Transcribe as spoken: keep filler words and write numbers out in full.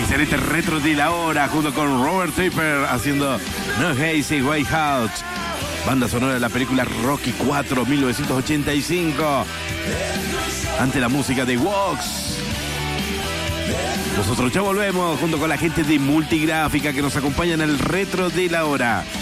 en este retro de la hora, junto con Robert Tapper haciendo No Hazy Way Out, banda sonora de la película Rocky cuatro, mil novecientos ochenta y cinco, ante la música de Wox. Nosotros ya volvemos junto con la gente de Multigráfica que nos acompaña en el retro de la hora.